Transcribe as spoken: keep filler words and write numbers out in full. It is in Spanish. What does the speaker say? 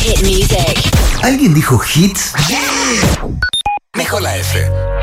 Hit music. ¿Alguien dijo hits? Mejor la F.